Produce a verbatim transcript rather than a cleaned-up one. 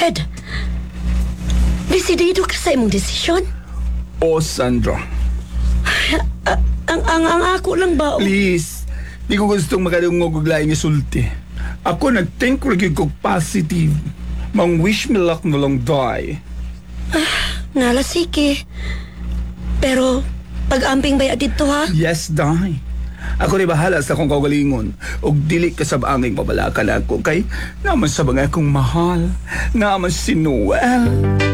Ed, desidido ka sa imong desisyon? O, Sandra. A- ang, ang, ang ako lang ba? Please, di ko gustong makadungog og laing isulti. Ako nag-think lagi ko positive. Mang wish me luck na lang die. Nala, sige. Pero, pag-amping ba dito ha? Yes, die. Ako ni bahala sa akong kaugalingon. Og dili ka sa baanging mabalakan ako kay naman sa mga akong mahal. Naman si Noel.